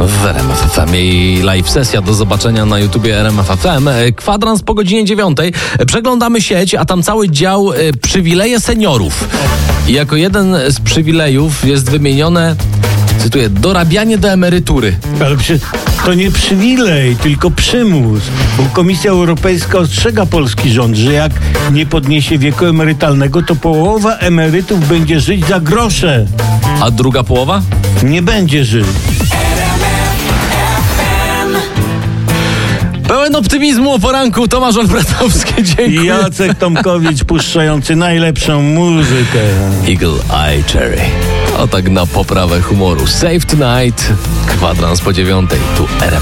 w RMF FM i live sesja do zobaczenia na YouTubie RMF FM. Kwadrans po godzinie 9. Przeglądamy sieć, a tam cały dział przywileje seniorów. I jako jeden z przywilejów jest wymienione, cytuję, dorabianie do emerytury. Ale to nie przywilej, tylko przymus. Bo Komisja Europejska ostrzega polski rząd, że jak nie podniesie wieku emerytalnego, to połowa emerytów będzie żyć za grosze. A druga połowa? Nie będzie żyć. Pełen optymizmu o poranku Tomasz Olbratowski, dziękuję. I Jacek Tomkowicz puszczający najlepszą muzykę. Eagle Eye Cherry. O tak na poprawę humoru. Save Tonight. Kwadrans po 9. Tu RMF.